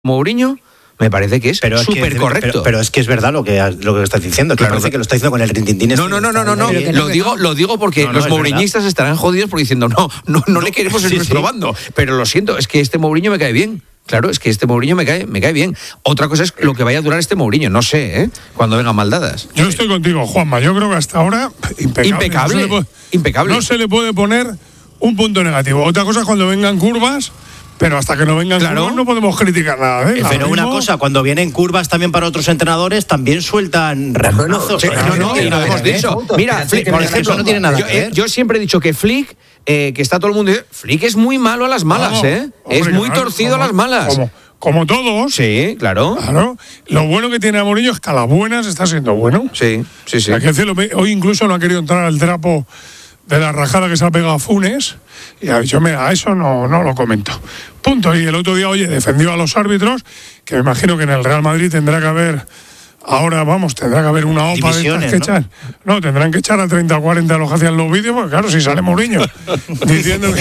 Mourinho me parece que es súper correcto. Pero es que es verdad lo que estás diciendo. Que parece que lo está diciendo con el rintintín. No. Lo digo porque los mouriñistas estarán jodidos porque diciendo no le queremos en nuestro bando. Pero lo siento, es que este Mourinho me cae bien. Claro, es que este Mourinho me cae bien. Otra cosa es lo que vaya a durar este Mourinho. No sé, cuando vengan maldadas. Yo estoy contigo, Juanma. Yo creo que hasta ahora impecable. No se le puede poner un punto negativo. Otra cosa es cuando vengan curvas. Pero hasta que no vengan curvas no podemos criticar nada. Pero una cosa, cuando vienen curvas también para otros entrenadores, también sueltan rejonazos. No, hemos dicho. Mira, Flick, por ejemplo, no tiene nada que ver. Yo siempre he dicho que Flick, que está todo el mundo diciendo, Flick es muy malo a las malas, Hombre, es muy torcido a las malas. Como todos. Sí, claro. Lo bueno que tiene a Mourinho es que a las buenas está siendo bueno. Sí. Hay que decirlo, hoy incluso no ha querido entrar al trapo de la rajada que se ha pegado a Funes y ha dicho, mira, eso no lo comento. Punto. Y el otro día, defendió a los árbitros, que me imagino que en el Real Madrid tendrá que haber una OPA de estas que echar. No, tendrán que echar a 30 o 40 los que hacían los vídeos, porque claro, si sale Mourinho diciendo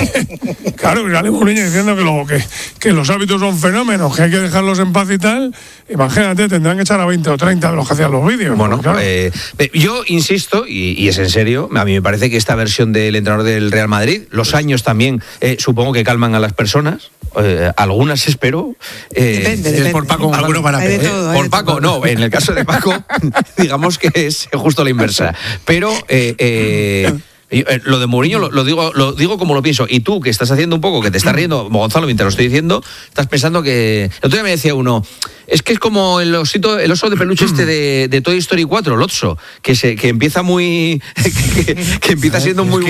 que los árbitros son fenómenos, que hay que dejarlos en paz y tal, imagínate, tendrán que echar a 20 o 30 de los que hacían los vídeos. Bueno, claro. Yo insisto, y es en serio, a mí me parece que esta versión del entrenador del Real Madrid, los años también, supongo que calman a las personas. Algunas espero. Depende. Por Paco, algunos van a pedir. Por Paco, no, en el caso de Paco, digamos que es justo la inversa. Pero lo de Mourinho lo digo como lo pienso. Y tú, que estás haciendo un poco, que te estás riendo, Gonzalo, mientras lo estoy diciendo, estás pensando que... El otro día me decía uno, es que es como el oso de peluche de Toy Story 4, el Otso, que empieza muy... que empieza siendo muy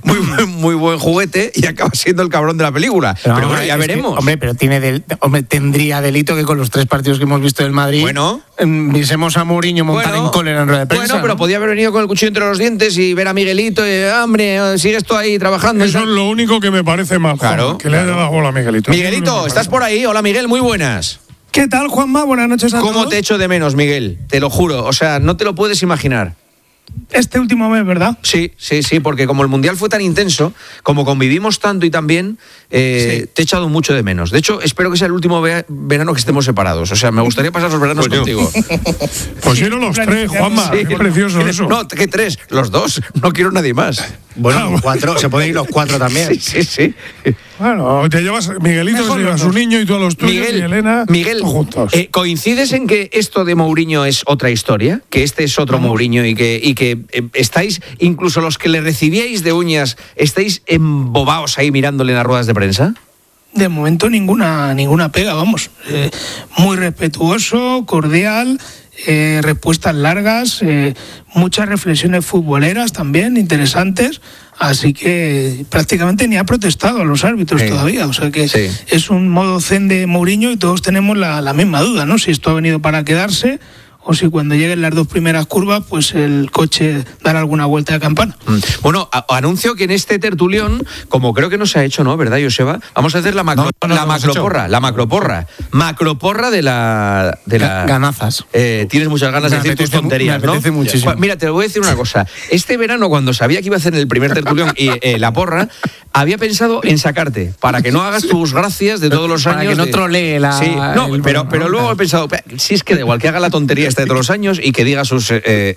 buen juguete y acaba siendo el cabrón de la película. Pero bueno, ya veremos. Pero tendría delito que con los 3 partidos que hemos visto del Madrid viésemos a Mourinho montar en cólera en rueda de prensa. Pero podía haber venido con el cuchillo entre los dientes y ver a Miguelito hombre, sigues tú ahí trabajando. Eso es lo único que me parece mal, que le haya dado bola a Miguelito. Miguelito, ¿estás por ahí? Hola, Miguel, muy buenas. ¿Qué tal, Juanma? Buenas noches a todos. ¿Cómo te echo de menos, Miguel? Te lo juro, o sea, no te lo puedes imaginar. Este último mes, ¿verdad? Sí, porque como el Mundial fue tan intenso, como convivimos tanto y tan bien, te he echado mucho de menos. De hecho, espero que sea el último verano que estemos separados. O sea, me gustaría pasar los veranos contigo. Pues quiero los 3, Juanma. Qué precioso eso. No, ¿qué 3? Los 2. No quiero nadie más. Bueno, 4. Se pueden ir los 4 también. Sí. Bueno, te llevas Miguelito, se lleva a su niño y tú a los tuyos, y Elena, juntos. ¿Coincides en que esto de Mourinho es otra historia? Que este es otro Mourinho y que estáis, incluso los que le recibíais de uñas, estáis embobados ahí mirándole en las ruedas de prensa? De momento ninguna pega, vamos. Muy respetuoso, cordial, respuestas largas, muchas reflexiones futboleras también interesantes, así que prácticamente ni ha protestado a los árbitros todavía, o sea que es un modo zen de Mourinho y todos tenemos la misma duda, ¿no? Si esto ha venido para quedarse o si cuando lleguen las 2 primeras curvas, pues el coche dará alguna vuelta de campana. Bueno, anuncio que en este tertulión, como creo que no se ha hecho, ¿no? ¿Verdad, Joseba? Vamos a hacer la macroporra. La macroporra de la... Ganazas. Tienes muchas ganas de decir tus tonterías, ¿no? Muchísimo. Mira, te voy a decir una cosa. Este verano, cuando sabía que iba a hacer el primer tertulión y la porra, había pensado en sacarte, para que no hagas tus gracias de todos los años. Para que no trolee la... Sí, pero luego he pensado, si es que da igual, que haga la tontería de todos los años y que diga sus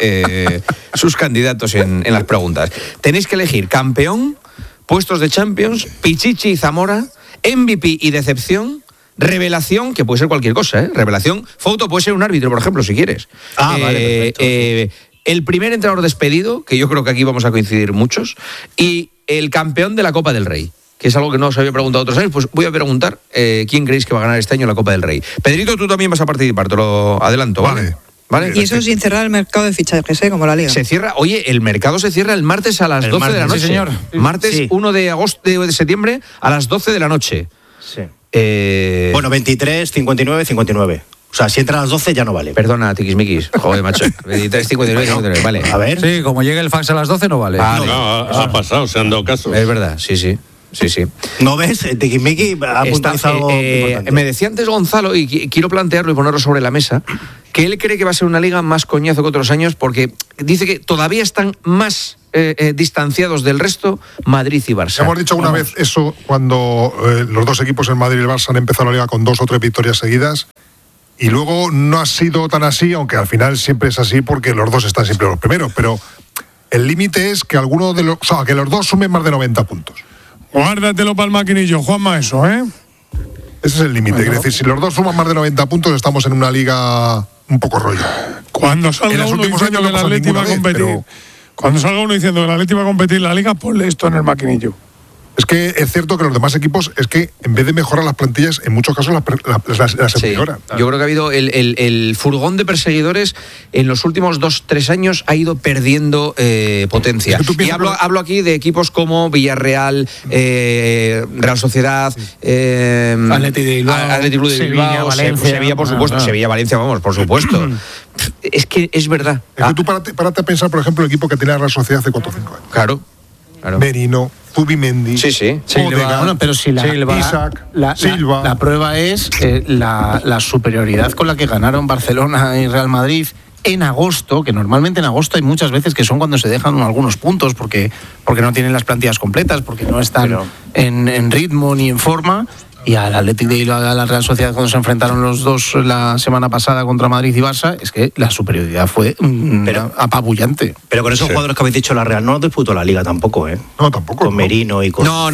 candidatos en las preguntas. Tenéis que elegir campeón, puestos de Champions, Pichichi y Zamora, MVP y decepción, revelación, que puede ser cualquier cosa, revelación, foto puede ser un árbitro, por ejemplo, si quieres. Vale, perfecto. El primer entrenador despedido, que yo creo que aquí vamos a coincidir muchos, y el campeón de la Copa del Rey, que es algo que no os había preguntado otros años, pues voy a preguntar quién creéis que va a ganar este año la Copa del Rey. Pedrito, tú también vas a participar, te lo adelanto, ¿vale? Y eso sin cerrar el mercado de fichajes, como la Liga. Se cierra, el mercado se cierra el martes a las 12 de la noche. Sí, señor. Martes 1 de septiembre a las 12 de la noche. Sí. Bueno, 23, 59, 59. O sea, si entra a las 12 ya no vale. Perdona, tiquismiquis. Joder, macho. 23, 59, 59. Vale. A ver. Sí, como llegue el fax a las 12 no vale. No, ha pasado, se han dado casos. Es verdad, sí. Sí. ¿No ves? Tiquismiqui ha puntualizado. Me decía antes Gonzalo, y quiero plantearlo y ponerlo sobre la mesa, que él cree que va a ser una liga más coñazo que otros años porque dice que todavía están más distanciados del resto Madrid y Barça. Hemos dicho una vez eso cuando los dos equipos, el Madrid y el Barça, han empezado la liga con 2 o 3 victorias seguidas. Y luego no ha sido tan así, aunque al final siempre es así porque los dos están siempre los primeros. Pero el límite es que que los dos sumen más de 90 puntos. Guárdatelo para el maquinillo, Juanma, eso, ¿eh? Ese es el límite. Es decir, si los dos suman más de 90 puntos, estamos en una liga un poco rollo. Cuando salga uno diciendo que el Atleti va a competir, cuando salga uno diciendo que el Atleti va a competir en la liga, ponle esto en el maquinillo. Es que es cierto que los demás equipos, es que en vez de mejorar las plantillas, en muchos casos las empeoran. Yo creo que ha habido el furgón de perseguidores en los últimos 2-3 años ha ido perdiendo potencia. Es que y hablo aquí de equipos como Villarreal, Real Sociedad, Athletic Club de Bilbao, Sevilla, por supuesto, Sevilla, Valencia, vamos, por supuesto. Es que es verdad. Es que tú párate a pensar, por ejemplo, el equipo que tenía la Real Sociedad hace 4 o 5 años. Claro. Merino, Zubimendi, Silva, bueno, pero si Isaac, Silva. La prueba es la superioridad con la que ganaron Barcelona y Real Madrid en agosto, que normalmente en agosto hay muchas veces que son cuando se dejan algunos puntos porque no tienen las plantillas completas, porque no están en ritmo ni en forma. Y al Athletic de Bilbao, a la Real Sociedad, cuando se enfrentaron los dos la semana pasada contra Madrid y Barça, es que la superioridad fue apabullante. Pero con esos jugadores que habéis dicho, la Real no disputó la Liga tampoco, ¿eh? No, tampoco. Con Merino y con... No,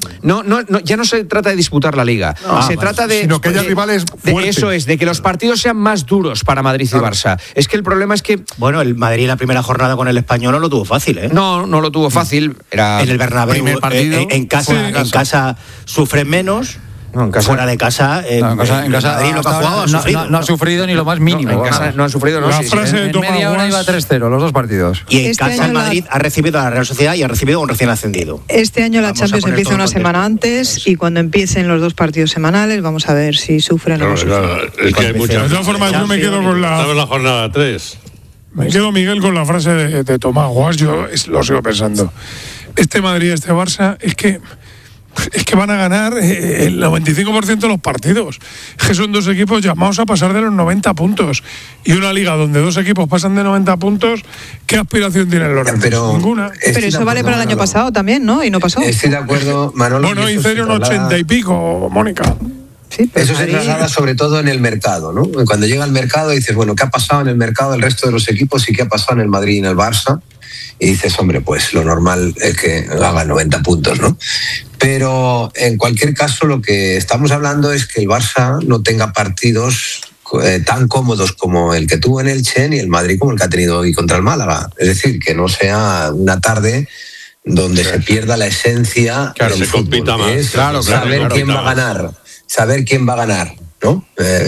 ya no se trata de disputar la Liga. Se trata de... Sino que haya rivales fuertes. Eso es, de que los partidos sean más duros para Madrid y Barça. Es que el problema es que... Bueno, el Madrid en la primera jornada con el Español no lo tuvo fácil, ¿eh? No lo tuvo fácil. Era en el Bernabéu, primer partido. En casa sufren menos... No, en casa, fuera de casa, en casa Madrid lo que ha jugado ha sufrido. No ha sufrido ni lo más mínimo. En casa no ha sufrido. La frase de en media hora iba 3-0 los dos partidos. Y en casa el Madrid ha recibido a la Real Sociedad y ha recibido a un recién ascendido. Este año la Champions empieza una semana antes y cuando empiecen los 2 partidos semanales vamos a ver si sufren o no sufren. Es que hay muchas. De todas formas, yo me quedo con la jornada 3. Me quedo, Miguel, con la frase de Tomás Guas. Yo lo sigo pensando. Este Madrid, este Barça, es que van a ganar el 95% de los partidos. Que son 2 equipos llamados a pasar de los 90 puntos. Y una liga donde 2 equipos pasan de 90 puntos, ¿qué aspiración tienen los demás? Ninguna. Pero eso vale para el año pasado también, ¿no? Y no pasó. Estoy de acuerdo, Manolo. Bueno, hicieron 80 y pico, Mónica. Sí, eso se traslada sobre todo en el mercado, ¿no? Cuando llega al mercado dices, bueno, ¿qué ha pasado en el mercado del resto de los equipos y qué ha pasado en el Madrid y en el Barça? Y dices, hombre, pues lo normal es que haga 90 puntos, ¿no? Pero en cualquier caso lo que estamos hablando es que el Barça no tenga partidos tan cómodos como el que tuvo en Elche ni el Madrid como el que ha tenido hoy contra el Málaga. Es decir, que no sea una tarde donde se pierda la esencia del se compita fútbol, más. Saber quién va a ganar. Saber quién va a ganar, ¿no?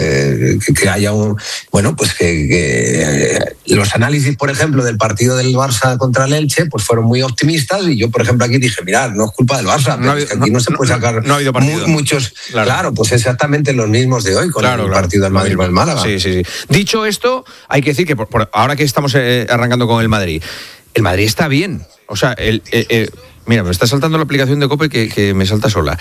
Que haya pues que los análisis, por ejemplo, del partido del Barça contra el Elche, pues fueron muy optimistas y yo, por ejemplo, aquí dije, mirad, no es culpa del Barça, pero es que aquí no se puede sacar no ha habido partido. Muchos, claro, pues exactamente los mismos de hoy con el partido del Madrid con el Málaga. Sí. Dicho esto, hay que decir que ahora que estamos arrancando con el Madrid está bien, o sea, mira, me está saltando la aplicación de COPE que me salta sola.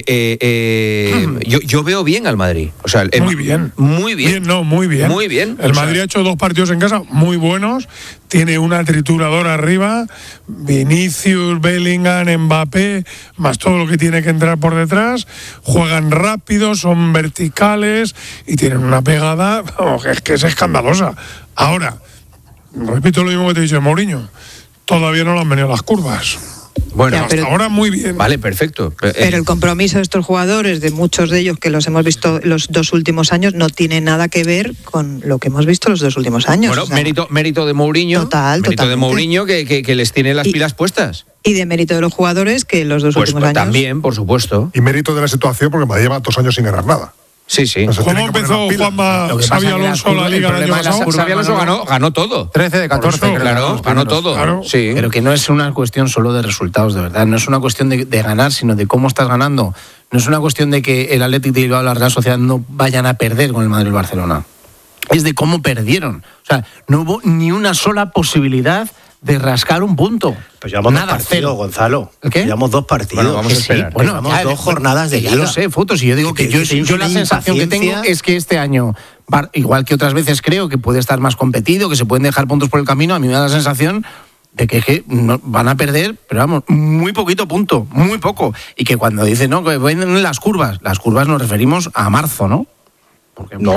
Yo veo bien al Madrid. O sea, muy bien. Muy bien. Muy bien. El Madrid ha hecho 2 partidos en casa muy buenos. Tiene una trituradora arriba. Vinicius, Bellingham, Mbappé, más todo lo que tiene que entrar por detrás. Juegan rápido, son verticales y tienen una pegada que es escandalosa. Ahora, repito lo mismo que te he dicho de Mourinho. Todavía no le han venido las curvas. Bueno, hasta ahora muy bien. Vale, perfecto. Pero el compromiso de estos jugadores, de muchos de ellos que los hemos visto los 2 últimos años, no tiene nada que ver con lo que hemos visto los 2 últimos años. Bueno, o sea, mérito de Mourinho. Mérito de Mourinho que les tiene las pilas puestas. Y de mérito de los jugadores que los 2 últimos años. También, por supuesto. Y mérito de la situación porque Madrid lleva 2 años sin ganar nada. Sí. ¿Cómo empezó Juanma Xabi Alonso la Liga el año pasado? Xabi Alonso ganó todo. 13 de 14, claro, ganó todo. Claro. Sí. Pero que no es una cuestión solo de resultados, de verdad. No es una cuestión de ganar, sino de cómo estás ganando. No es una cuestión de que el Athletic de Bilbao y la Real Sociedad no vayan a perder con el Madrid y el Barcelona. Es de cómo perdieron. O sea, no hubo ni una sola posibilidad de rascar un punto. Pues llevamos nada, 2 partidos, Gonzalo. ¿El qué? Llevamos 2 partidos. Bueno, vamos a esperar. Bueno, llevamos 2 jornadas de liga. liga. Yo lo sé, Fotos, y yo digo que yo la sensación que tengo es que este año, igual que otras veces creo que puede estar más competido, que se pueden dejar puntos por el camino, a mí me da la sensación de que van a perder, pero vamos, muy poquito punto, muy poco. Y que cuando dicen, no, que ven las curvas nos referimos a marzo, ¿no? Porque No,